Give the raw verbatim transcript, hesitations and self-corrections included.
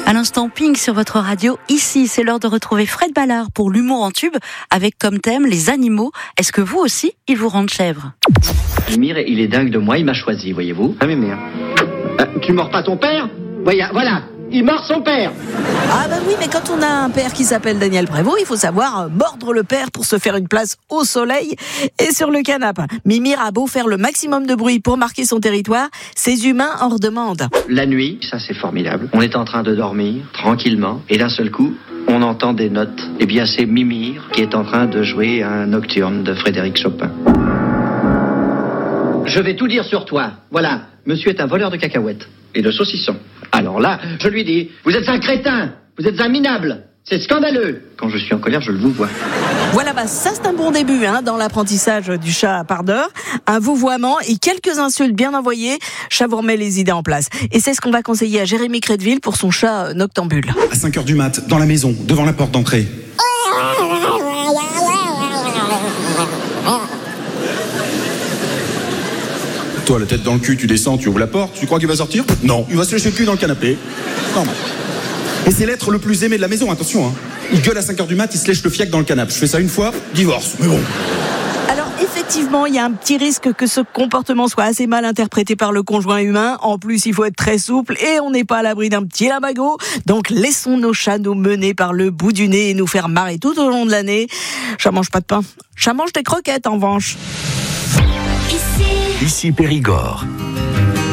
À l'instant, Pink sur votre radio. Ici, c'est l'heure de retrouver Fred Ballard pour l'humour en tube, avec comme thème les animaux. Est-ce que vous aussi, ils vous rendent chèvre? Mimir, il est dingue de moi, il m'a choisi, voyez-vous. Ah, Mimir. Euh, tu mords pas ton père? Voyez, voilà, il mord son père. Ah bah oui, mais quand on a un père qui s'appelle Daniel Prévost, il faut savoir mordre le père pour se faire une place au soleil et sur le canapé. Mimir a beau faire le maximum de bruit pour marquer son territoire, ses humains en redemandent. La nuit, ça c'est formidable. On est en train de dormir, tranquillement, et d'un seul coup, on entend des notes. Eh bien, c'est Mimir qui est en train de jouer un nocturne de Frédéric Chopin. Je vais tout dire sur toi. Voilà, monsieur est un voleur de cacahuètes et de saucissons. Alors là, je lui dis, vous êtes un crétin, vous êtes un minable, c'est scandaleux. Quand je suis en colère, je le vous vois. Voilà, bah ça c'est un bon début hein, dans l'apprentissage du chat à part d'heure. Un vouvoiement et quelques insultes bien envoyées, chat vous remet les idées en place. Et c'est ce qu'on va conseiller à Jérémy Crédville pour son chat noctambule. À cinq heures du mat, dans la maison, devant la porte d'entrée. Toi, la tête dans le cul, tu descends, tu ouvres la porte, tu crois qu'il va sortir? Non, il va se lécher le cul dans le canapé. Normal. Et c'est l'être le plus aimé de la maison, attention. Hein. Il gueule à cinq heures du mat, il se lèche le fiac dans le canapé. Je fais ça une fois, divorce, mais bon. Alors effectivement, il y a un petit risque que ce comportement soit assez mal interprété par le conjoint humain. En plus, il faut être très souple et on n'est pas à l'abri d'un petit lambago. Donc laissons nos chats nous mener par le bout du nez et nous faire marrer tout au long de l'année. Chat mange pas de pain. Chat mange des croquettes en revanche. Ici Périgord.